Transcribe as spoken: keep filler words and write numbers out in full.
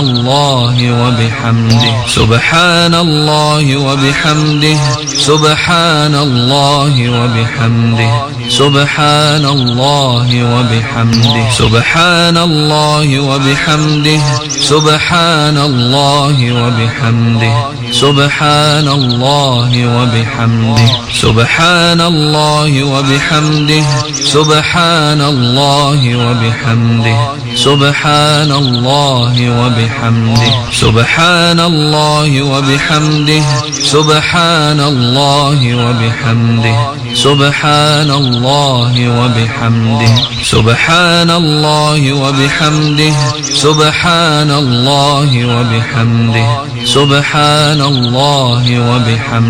الله وبحمده سبحان الله وبحمده سبحان الله وبحمده سبحان الله وبحمده سبحان الله وبحمده سبحان الله وبحمده سبحان الله وبحمده سبحان الله وبحمده سبحان الله وبحمده سبحان الله وبحمده سبحان الله وبحمده سبحان الله وبحمده سبحان الله وبحمده سبحان الله وبحمده سبحان الله وبحمده سبحان الله وبحمده